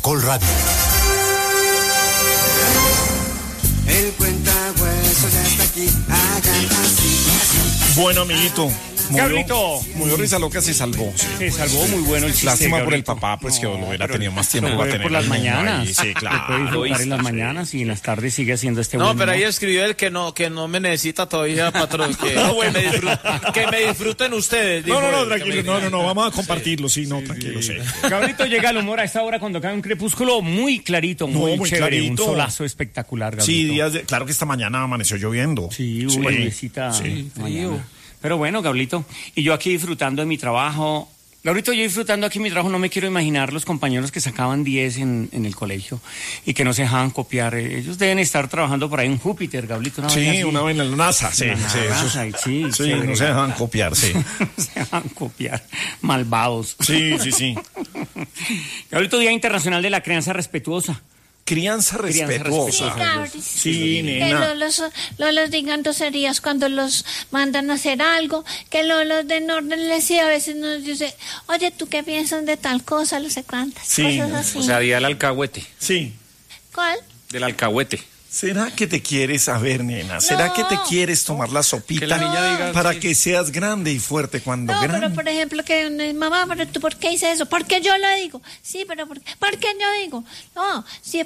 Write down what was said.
Caracol Radio. El cuentahueso ya está aquí, hagan así. Bueno, amiguito. Cabrito. Murió risa loca, se salvó. Sí. Se salvó muy bueno el chiste. Lástima por el Cabrito. papá, pues que lo hubiera tenido más tiempo Lo para puede tener por las al niño mañanas. ahí. Sí, claro. Lo puede disfrutar en las mañanas y en las tardes sigue haciendo este No, buen pero ahí humor. escribió él que no me necesita todavía, patrón. Que me disfruten ustedes. dijo No, él, tranquilo, no, vamos a compartirlo, sí, tranquilo, sí. Cabrito, llega el humor a esta hora cuando cae un crepúsculo muy clarito, muy muy chévere, clarito. un solazo espectacular, Gabrito. Sí, claro que esta mañana amaneció lloviendo. Sí, hubo lluviecita frío. Pero bueno, Gablito, y yo aquí disfrutando de mi trabajo. Gabrito, yo disfrutando aquí mi trabajo, no me quiero imaginar los compañeros que sacaban 10 en el colegio y que no se dejaban copiar. Ellos deben estar trabajando por ahí en Júpiter, Gablito. Una vez en la NASA, sí. Sí, No se dejan copiar, sí. No se dejan copiar, malvados. Sí. Gablito, Día Internacional de la Crianza Respetuosa. Crianza respetuosa. Sí, nena. Que los digan groserías cuando los mandan a hacer algo, que los den órdenes y a veces nos dice, oye, ¿tú qué piensas de tal cosa? No sé cuántas Sí, cosas así. O sea, día del alcahuete. Sí. ¿Cuál? Del alcahuete. ¿Será que te quieres saber, nena? ¿Será No. que te quieres tomar la sopita Que la niña diga para sí. que seas grande y fuerte cuando No, grande? pero por ejemplo que mamá, pero tú ¿por qué hice eso? ¿Por qué yo lo digo? Sí, pero ¿por qué yo digo? No, sí,